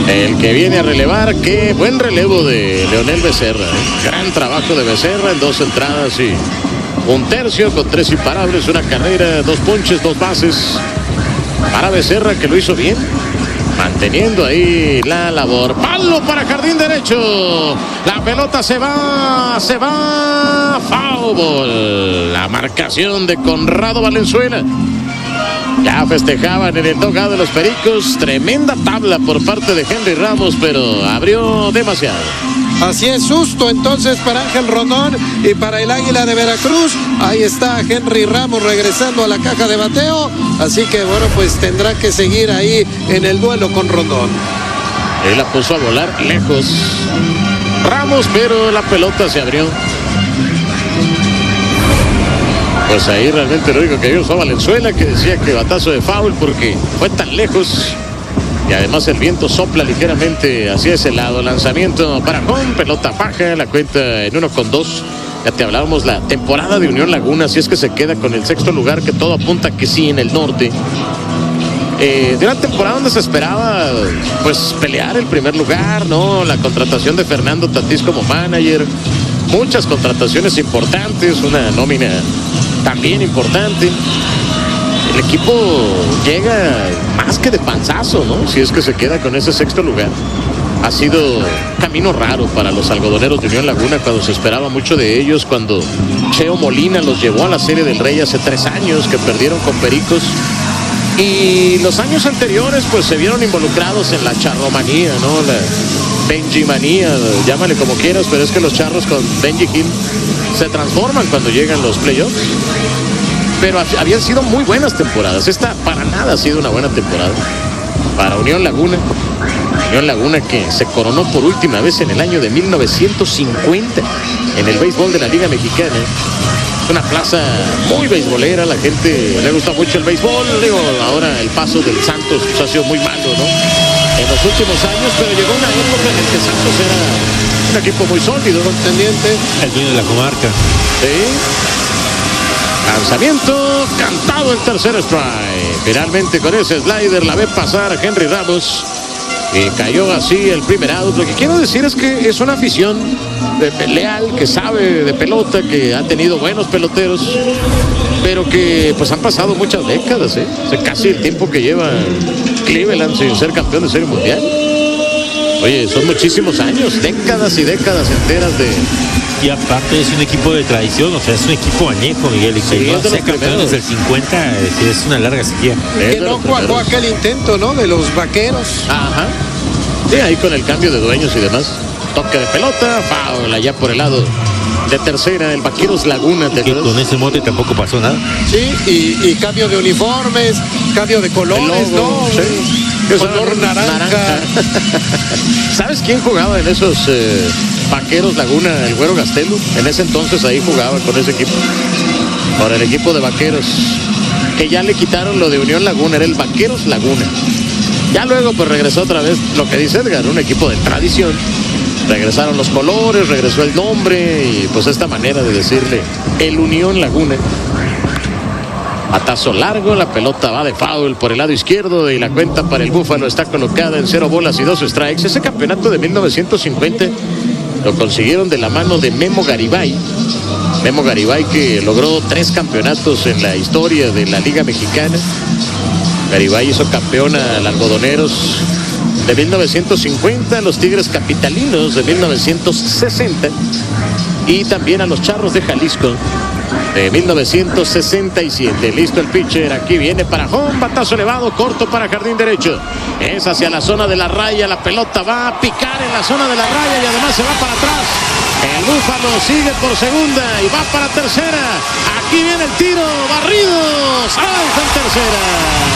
El que viene a relevar, qué buen relevo de Leonel Becerra. Gran trabajo de Becerra en 2 entradas y 1/3 con 3 imparables, una carrera, 2 ponches, 2 bases. Para Becerra, que lo hizo bien, manteniendo ahí la labor. Palo para jardín derecho. La pelota se va. Foul ball. La marcación de Conrado Valenzuela. Ya festejaban en el dugout de los Pericos. Tremenda tabla por parte de Henry Ramos, pero abrió demasiado. Así es, susto entonces para Ángel Rondón y para el Águila de Veracruz. Ahí está Henry Ramos regresando a la caja de bateo. Así que bueno, pues tendrá que seguir ahí en el duelo con Rondón. Él la puso a volar lejos Ramos, pero la pelota se abrió. Pues ahí realmente lo único que vio fue Valenzuela, que decía que batazo de foul porque fue tan lejos. Y además el viento sopla ligeramente hacia ese lado. Lanzamiento para home, pelota baja, la cuenta en 1-2. Ya te hablábamos la temporada de Unión Laguna, si es que se queda con el 6º lugar, que todo apunta que sí en el norte. De una temporada donde se esperaba pues pelear el primer lugar, ¿no? La contratación de Fernando Tatís como manager, muchas contrataciones importantes, una nómina también importante. El equipo llega más que de panzazo, ¿no? Si es que se queda con ese 6º lugar. Ha sido camino raro para los algodoneros de Unión Laguna cuando se esperaba mucho de ellos, cuando Cheo Molina los llevó a la Serie del Rey hace 3 años, que perdieron con Pericos. Y los años anteriores pues se vieron involucrados en la charromanía, ¿no? La Benjimanía, llámale como quieras, pero es que los charros con Benji Hill se transforman cuando llegan los playoffs. Pero habían sido muy buenas temporadas. Esta para nada ha sido una buena temporada para Unión Laguna. Unión Laguna que se coronó por última vez en el año de 1950 en el béisbol de la Liga Mexicana. Es una plaza muy beisbolera, la gente le gusta mucho el béisbol. Digo, ahora el paso del Santos pues, ha sido muy malo, ¿no? En los últimos años, pero llegó una época en la que Santos era un equipo muy sólido, contendiente. El dueño de la comarca. Sí. Lanzamiento, cantado el tercer strike. Finalmente con ese slider la ve pasar Henry Ramos y cayó así el primer out. Lo que quiero decir es que es una afición leal, que sabe de pelota, que ha tenido buenos peloteros, pero que pues han pasado muchas décadas, ¿eh? O sea, casi el tiempo que lleva Cleveland sin ser campeón de Serie Mundial. Oye, son muchísimos años, décadas y décadas enteras de... Y aparte es un equipo de tradición, o sea, es un equipo añejo, Miguel, y que sí, no sea campeón desde el 50, es una larga sequía. Que no cuajó aquel intento, ¿no? De los Vaqueros. Ajá. Sí, ahí con el cambio de dueños y demás. Toque de pelota, foul allá por el lado de tercera, el Vaqueros Laguna. Que con ese mote tampoco pasó nada. Sí, y cambio de uniformes, cambio de colores, logo, ¿no? Sí. Color naranja. ¿Sabes quién jugaba en esos Vaqueros Laguna? El Güero Gastelo. En ese entonces ahí jugaba con ese equipo. Con el equipo de Vaqueros. Que ya le quitaron lo de Unión Laguna, era el Vaqueros Laguna. Ya luego pues regresó otra vez lo que dice Edgar, un equipo de tradición. Regresaron los colores, regresó el nombre y pues esta manera de decirle el Unión Laguna. Batazo largo, la pelota va de foul por el lado izquierdo y la cuenta para el Búfalo está colocada en 0 bolas y 2 strikes. Ese campeonato de 1950 lo consiguieron de la mano de Memo Garibay. Memo Garibay, que logró 3 campeonatos en la historia de la Liga Mexicana. Garibay hizo campeón al Algodoneros de 1950, los Tigres Capitalinos de 1960 y también a los Charros de Jalisco de 1967. Listo el pitcher, aquí viene para home, batazo elevado, corto para jardín derecho. Es hacia la zona de la raya, la pelota va a picar en la zona de la raya y además se va para atrás. El Búfalo sigue por segunda y va para tercera. Aquí viene el tiro, barrido, salta en tercera.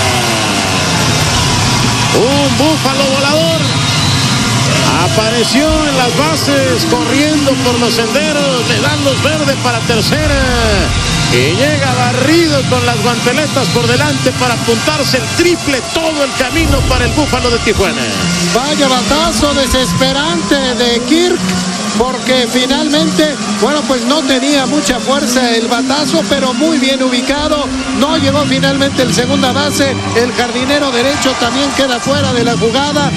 Un Búfalo volador apareció en las bases, corriendo por los senderos, le dan luz verde para tercera y llega barrido con las guanteletas por delante para apuntarse el triple, todo el camino para el Búfalo de Tijuana. Vaya batazo desesperante de Kirk, porque finalmente, bueno, pues no tenía mucha fuerza el batazo, pero muy bien ubicado. No llegó finalmente el segunda base. El jardinero derecho también queda fuera de la jugada.